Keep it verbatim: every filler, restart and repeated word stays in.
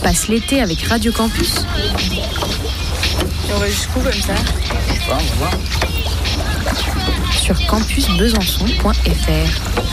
passe l'été avec Radio Campus? Et on va jusqu'où comme ça? Je sais pas, on va voir. Sur campus besançon point f r.